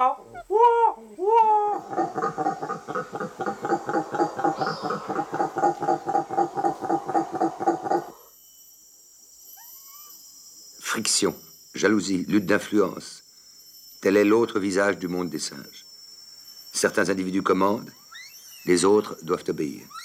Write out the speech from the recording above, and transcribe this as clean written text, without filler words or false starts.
Friction, jalousie, lutte d'influence. Tel est l'autre visage du monde des singes. Certains individus commandent, les autres doivent obéir.